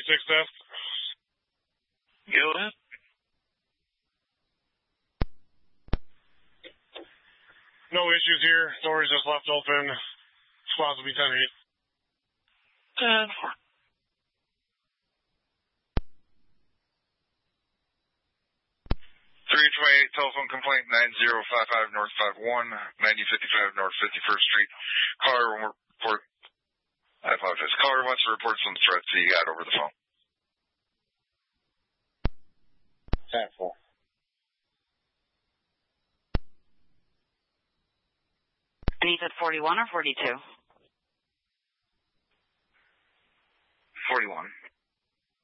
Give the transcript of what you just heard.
desk. Go ahead. No issues here. Doors just left open. Squads will be 10-8. 10-4. Telephone complaint 9055 North 51, 9055 North 51st Street. Caller report. I apologize. Caller wants to report some threats that you got over the phone. 10-4. These at 41 or 42? 41.